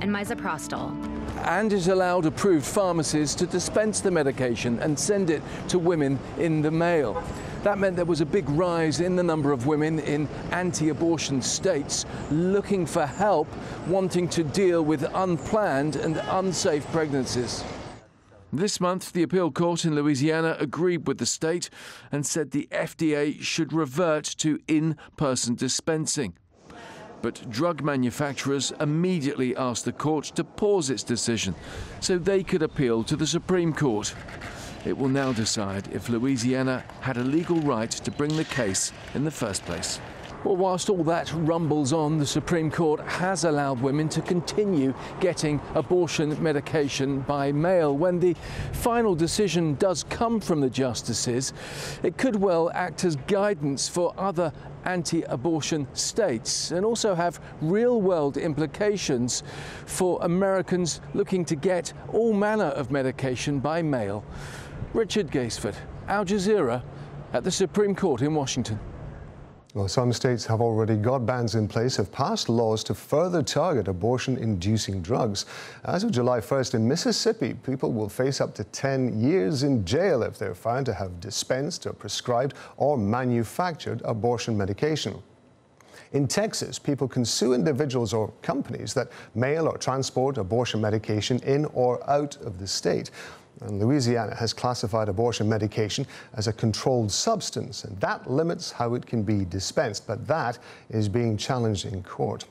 and misoprostol. And it allowed approved pharmacies to dispense the medication and send it to women in the mail. That meant there was a big rise in the number of women in anti-abortion states looking for help, wanting to deal with unplanned and unsafe pregnancies. This month, the appeal court in Louisiana agreed with the state and said the FDA should revert to in-person dispensing. But drug manufacturers immediately asked the court to pause its decision so they could appeal to the Supreme Court. It will now decide if Louisiana had a legal right to bring the case in the first place. Well, whilst all that rumbles on, the Supreme Court has allowed women to continue getting abortion medication by mail. When the final decision does come from the justices, it could well act as guidance for other anti-abortion states and also have real-world implications for Americans looking to get all manner of medication by mail. Richard Gaisford, Al Jazeera, at the Supreme Court in Washington. Well, some states have already got bans in place, have passed laws to further target abortion-inducing drugs. As of July 1st in Mississippi, people will face up to 10 years in jail if they're found to have dispensed or prescribed or manufactured abortion medication. In Texas, people can sue individuals or companies that mail or transport abortion medication in or out of the state. And Louisiana has classified abortion medication as a controlled substance, and that limits how it can be dispensed. But that is being challenged in court.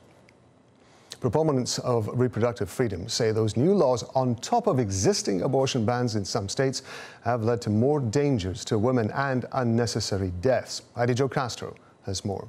Proponents of reproductive freedom say those new laws, on top of existing abortion bans in some states, have led to more dangers to women and unnecessary deaths. Heidi Jo Castro has more.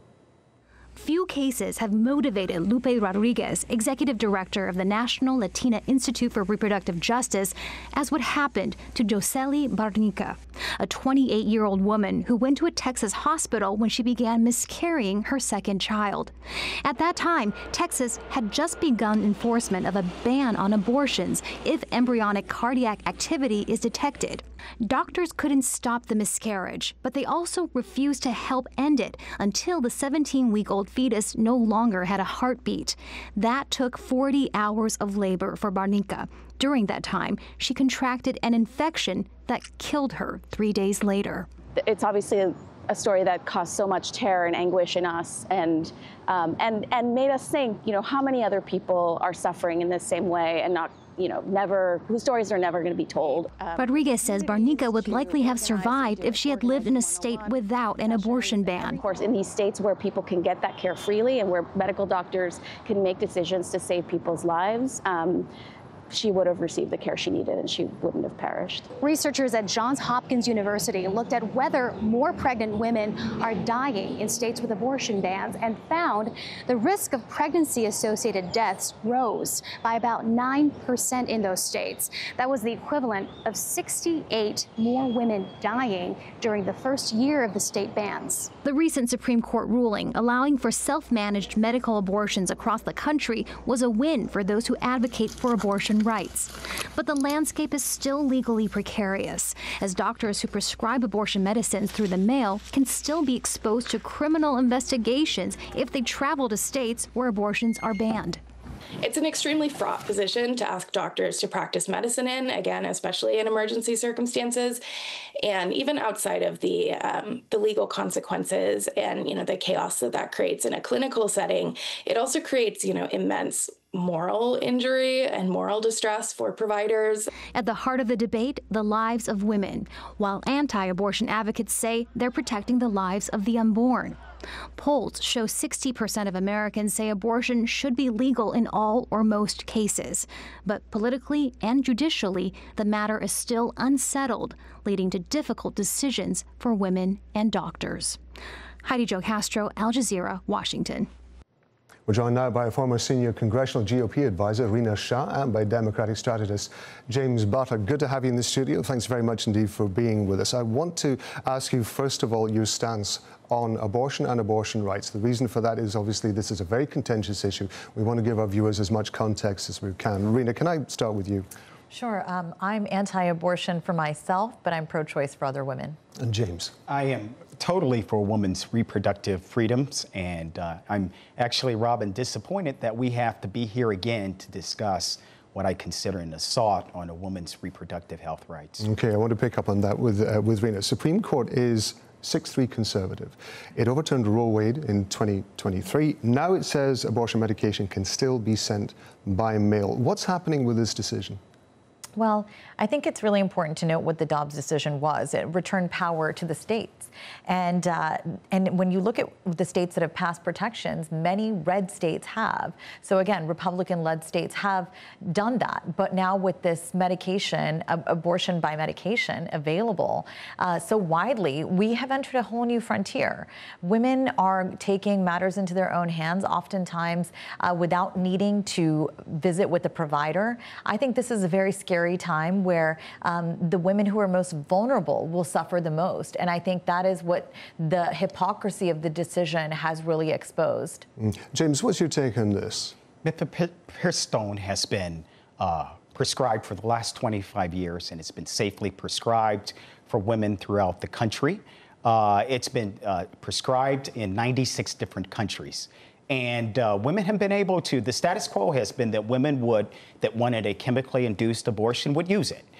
Few cases have motivated Lupe Rodriguez, executive director of the National Latina Institute for Reproductive Justice, as what happened to Josely Barnica, a 28-year-old woman who went to a Texas hospital when she began miscarrying her second child. At that time, Texas had just begun enforcement of a ban on abortions if embryonic cardiac activity is detected. Doctors couldn't stop the miscarriage, but they also refused to help end it until the 17-week-old fetus no longer had a heartbeat. That took 40 hours of labor for Barnica. During that time, she contracted an infection that killed her 3 days later. It's obviously a story that caused so much terror and anguish in us, and made us think, how many other people are suffering in this same way and not, whose stories are never going to be told. Rodriguez says Barnica would likely have survived if she had lived in a state without an abortion ban. Of course, in these states where people can get that care freely and where medical doctors can make decisions to save people's lives, she would have received the care she needed and she wouldn't have perished. Researchers at Johns Hopkins University looked at whether more pregnant women are dying in states with abortion bans and found the risk of pregnancy-associated deaths rose by about 9% in those states. That was the equivalent of 68 more women dying during the first year of the state bans. The recent Supreme Court ruling allowing for self-managed medical abortions across the country was a win for those who advocate for abortion rights. But the landscape is still legally precarious, as doctors who prescribe abortion medicines through the mail can still be exposed to criminal investigations if they travel to states where abortions are banned. It's an extremely fraught position to ask doctors to practice medicine in, again, especially in emergency circumstances, and even outside of the legal consequences and, the chaos that creates in a clinical setting. It also creates, immense moral injury and moral distress for providers. At the heart of the debate, the lives of women, while anti-abortion advocates say they're protecting the lives of the unborn. Polls show 60% of Americans say abortion should be legal in all or most cases. But politically and judicially, the matter is still unsettled, leading to difficult decisions for women and doctors. Heidi Jo Castro, Al Jazeera, Washington. We're joined now by a former senior congressional GOP advisor, Rina Shah, and by Democratic strategist James Butler. Good to have you in the studio. Thanks very much indeed for being with us. I want to ask you, first of all, your stance on abortion and abortion rights. The reason for that is obviously this is a very contentious issue. We want to give our viewers as much context as we can. Rina, can I start with you? Sure. I'm anti-abortion for myself, but I'm pro-choice for other women. And James? I am totally for women's reproductive freedoms, and I'm actually, Robin, disappointed that we have to be here again to discuss what I consider an assault on a woman's reproductive health rights. Okay, I want to pick up on that with Rena. Supreme Court is 6-3 conservative. It overturned Roe Wade in 2023. Now it says abortion medication can still be sent by mail. What's happening with this decision? Well, I think it's really important to note what the Dobbs decision was. It returned power to the states. And when you look at the states that have passed protections, many red states have. So again, Republican-led states have done that. But now with this medication, abortion by medication available so widely, we have entered a whole new frontier. Women are taking matters into their own hands, oftentimes without needing to visit with a provider. I think this is a very scary time where the women who are most vulnerable will suffer the most. And I think that is what the hypocrisy of the decision has really exposed. James, what's your take on this? Mifepristone has been prescribed for the last 25 years, and it's been safely prescribed for women throughout the country. It's been prescribed in 96 different countries. And women have been able to, the status quo has been that women that wanted a chemically induced abortion would use it.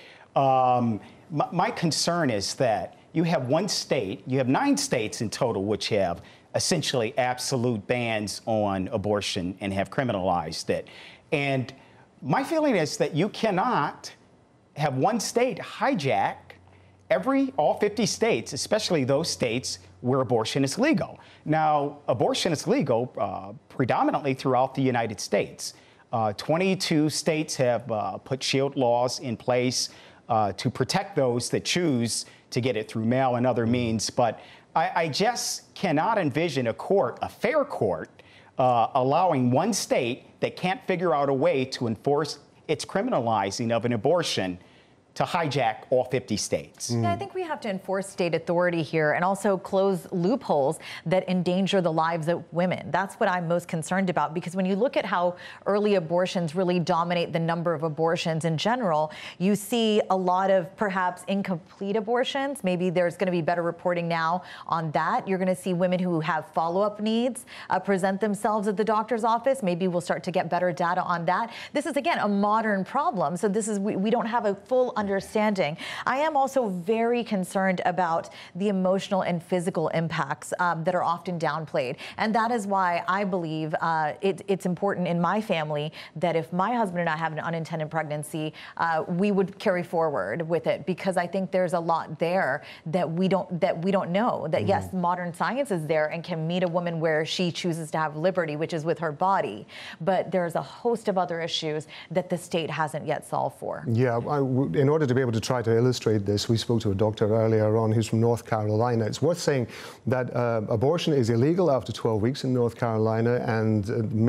My concern is that you have one state, you have 9 states in total, which have essentially absolute bans on abortion and have criminalized it. And my feeling is that you cannot have one state hijack all 50 states, especially those states where abortion is legal. Now, abortion is legal predominantly throughout the United States. 22 states have put shield laws in place to protect those that choose to get it through mail and other means. But I just cannot envision a fair court, allowing one state that can't figure out a way to enforce its criminalizing of an abortion to hijack all 50 states. Yeah, I think we have to enforce state authority here and also close loopholes that endanger the lives of women. That's what I'm most concerned about, because when you look at how early abortions really dominate the number of abortions in general, you see a lot of perhaps incomplete abortions. Maybe there's going to be better reporting now on that. You're going to see women who have follow-up needs present themselves at the doctor's office. Maybe we'll start to get better data on that. This is, again, a modern problem. So this is, we don't have a full understanding. I am also very concerned about the emotional and physical impacts that are often downplayed. And that is why I believe it's important in my family that if my husband and I have an unintended pregnancy, we would carry forward with it, because I think there's a lot there that we don't know. That yes, modern science is there and can meet a woman where she chooses to have liberty, which is with her body. But there's a host of other issues that the state hasn't yet solved for. Yeah, in order to be able to try to illustrate this, we spoke to a doctor earlier on who's from North Carolina. It's worth saying that abortion is illegal after 12 weeks in North Carolina, and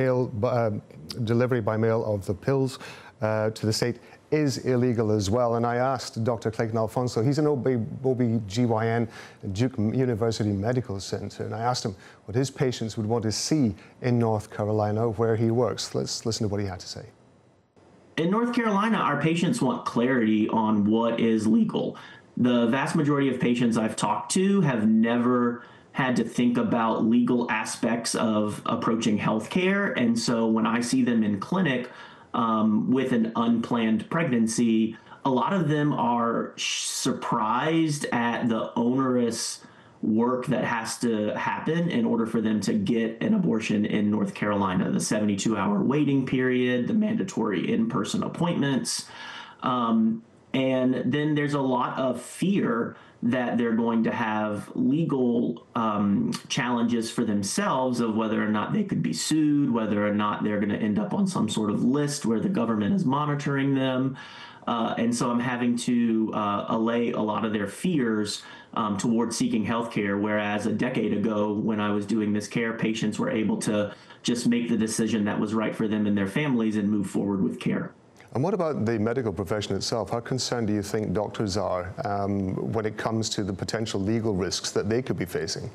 delivery by mail of the pills to the state is illegal as well. And I asked Dr. Clayton Alfonso, he's an OB-GYN at Duke University Medical Center, and I asked him what his patients would want to see in North Carolina where he works. Let's listen to what he had to say. In North Carolina, our patients want clarity on what is legal. The vast majority of patients I've talked to have never had to think about legal aspects of approaching healthcare. And so when I see them in clinic with an unplanned pregnancy, a lot of them are surprised at the onerous work that has to happen in order for them to get an abortion in North Carolina. The 72-hour waiting period, the mandatory in-person appointments. And then there's a lot of fear that they're going to have legal challenges for themselves of whether or not they could be sued, whether or not they're going to end up on some sort of list where the government is monitoring them. And so I'm having to allay a lot of their fears towards seeking healthcare, whereas a decade ago when I was doing this care, patients were able to just make the decision that was right for them and their families and move forward with care. And what about the medical profession itself? How concerned do you think doctors are when it comes to the potential legal risks that they could be facing?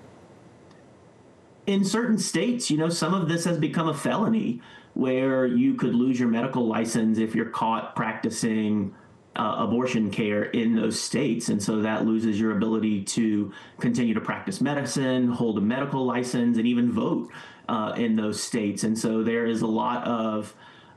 In certain states, you know, some of this has become a felony where you could lose your medical license if you're caught practicing abortion care in those states. And so that loses your ability to continue to practice medicine, hold a medical license, and even vote in those states. And so there is a lot of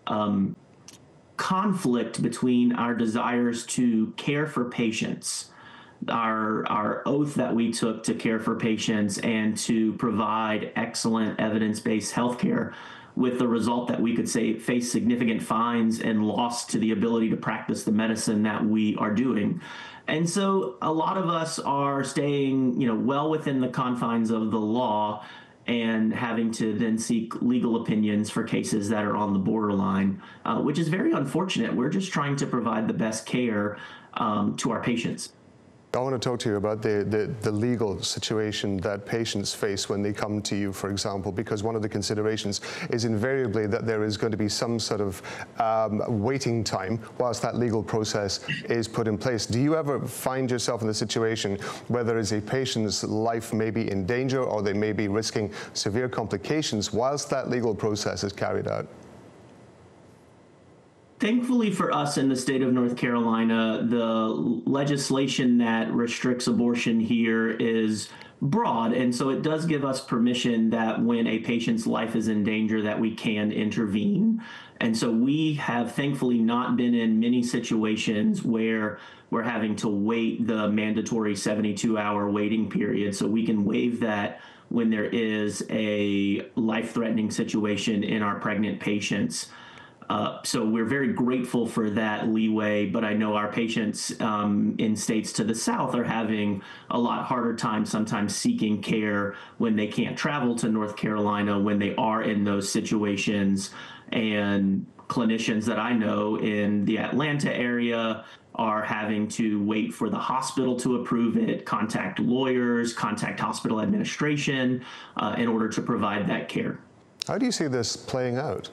conflict between our desires to care for patients, our oath that we took to care for patients and to provide excellent evidence-based healthcare, with the result that we could face significant fines and loss to the ability to practice the medicine that we are doing. And so a lot of us are staying, well within the confines of the law and having to then seek legal opinions for cases that are on the borderline, which is very unfortunate. We're just trying to provide the best care to our patients. I want to talk to you about the legal situation that patients face when they come to you, for example, because one of the considerations is invariably that there is going to be some sort of waiting time whilst that legal process is put in place. Do you ever find yourself in the situation where there is a patient's life may be in danger or they may be risking severe complications whilst that legal process is carried out? Thankfully for us in the state of North Carolina, the legislation that restricts abortion here is broad, and so it does give us permission that when a patient's life is in danger that we can intervene. And so we have thankfully not been in many situations where we're having to wait the mandatory 72-hour waiting period, so we can waive that when there is a life-threatening situation in our pregnant patients. So we're very grateful for that leeway, but I know our patients in states to the south are having a lot harder time sometimes seeking care when they can't travel to North Carolina when they are in those situations. And clinicians that I know in the Atlanta area are having to wait for the hospital to approve it, contact lawyers, contact hospital administration in order to provide that care. How do you see this playing out?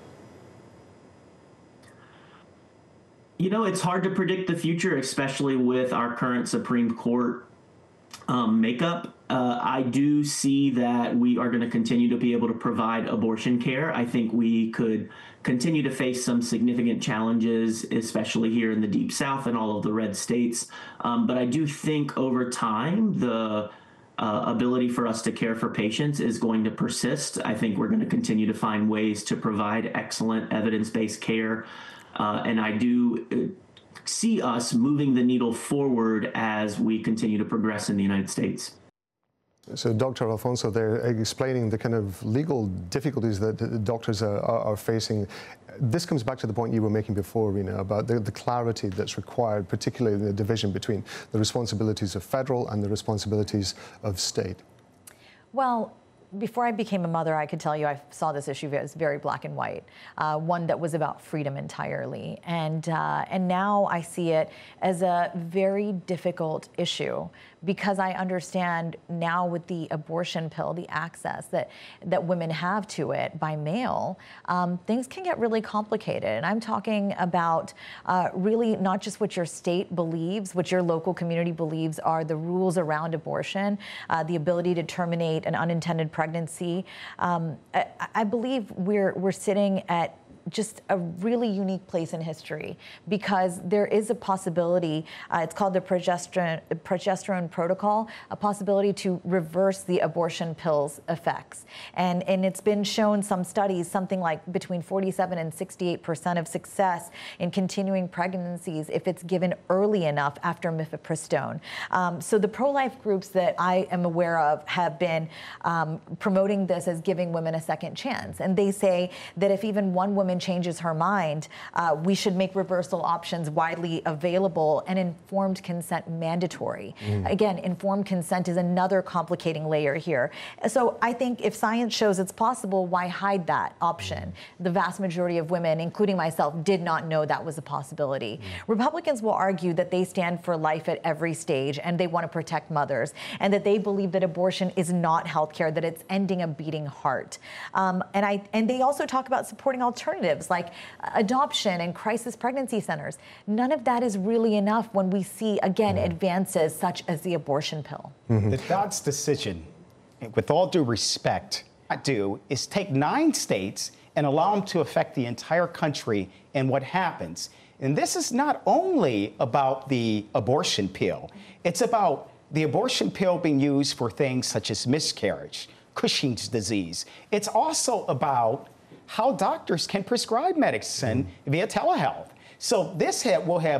It's hard to predict the future, especially with our current Supreme Court makeup. I do see that we are going to continue to be able to provide abortion care. I think we could continue to face some significant challenges, especially here in the Deep South and all of the red states. But I do think over time, the ability for us to care for patients is going to persist. I think we're going to continue to find ways to provide excellent evidence-based care. And I do see us moving the needle forward as we continue to progress in the United States. So Dr. Alfonso, they're explaining the kind of legal difficulties that the doctors are facing. This comes back to the point you were making before, Rena, about the clarity that's required, particularly in the division between the responsibilities of federal and the responsibilities of state. Well, before I became a mother, I could tell you I saw this issue as very black and white, one that was about freedom entirely. And now I see it as a very difficult issue because I understand now with the abortion pill, the access that women have to it by mail, things can get really complicated. And I'm talking about really not just what your state believes, what your local community believes are the rules around abortion, the ability to terminate an unintended pregnancy. I believe we're sitting at just a really unique place in history because there is a possibility, it's called the progesterone protocol, a possibility to reverse the abortion pill's effects. And it's been shown, some studies, something like between 47 and 68% of success in continuing pregnancies if it's given early enough after mifepristone. So the pro-life groups that I am aware of have been promoting this as giving women a second chance. And they say that if even one woman changes her mind, we should make reversal options widely available and informed consent mandatory. Again, informed consent is another complicating layer here. So I think if science shows it's possible, why hide that option? The vast majority of women, including myself, did not know that was a possibility. Republicans will argue that they stand for life at every stage and they want to protect mothers and that they believe that abortion is not health care, that it's ending a beating heart. And they also talk about supporting alternatives like adoption and crisis pregnancy centers. None of that is really enough when we see, again, advances such as the abortion pill. The Dobbs decision, with all due respect, is take 9 states and allow them to affect the entire country and what happens. And this is not only about the abortion pill, it's about the abortion pill being used for things such as miscarriage, Cushing's disease. It's also about how doctors can prescribe medicine via telehealth. So this will have